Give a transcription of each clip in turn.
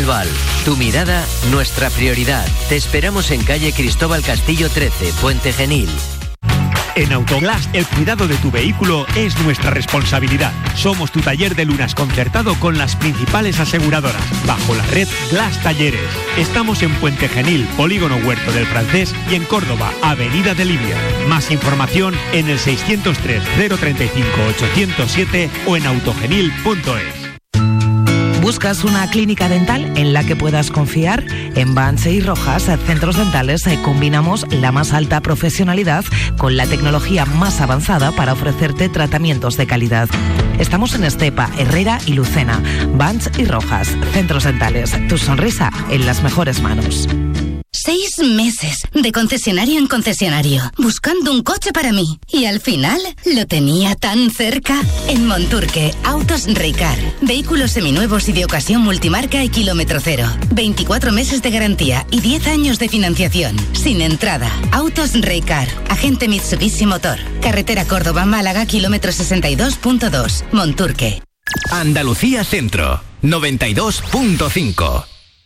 Val. Tu mirada, nuestra prioridad. Te esperamos en calle Cristóbal Castillo 13, Puente Genil. En Autoglass, el cuidado de tu vehículo es nuestra responsabilidad. Somos tu taller de lunas concertado con las principales aseguradoras, bajo la red Glass Talleres. Estamos en Puente Genil, Polígono Huerto del Francés, y en Córdoba, Avenida de Libia. Más información en el 603 035 807 o en autogenil.es. ¿Buscas una clínica dental en la que puedas confiar? En Banche y Rojas, Centros Dentales, combinamos la más alta profesionalidad con la tecnología más avanzada para ofrecerte tratamientos de calidad. Estamos en Estepa, Herrera y Lucena. Banche y Rojas, Centros Dentales. Tu sonrisa en las mejores manos. 6 meses de concesionario en concesionario, buscando un coche para mí. Y al final, lo tenía tan cerca. En Monturque, Autos Reycar. Vehículos seminuevos y de ocasión multimarca y kilómetro cero. 24 meses de garantía y 10 años de financiación. Sin entrada. Autos Reycar. Agente Mitsubishi Motor. Carretera Córdoba-Málaga, kilómetro 62.2. Monturque. Andalucía Centro, 92.5.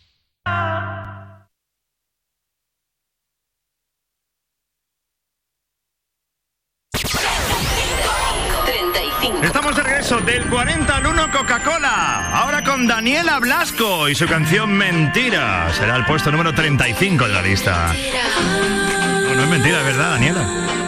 Estamos de regreso del 40 al 1 Coca-Cola. Ahora con Daniela Blasco y su canción Mentira. Será el puesto número 35 de la lista. No es mentira, es verdad, Daniela.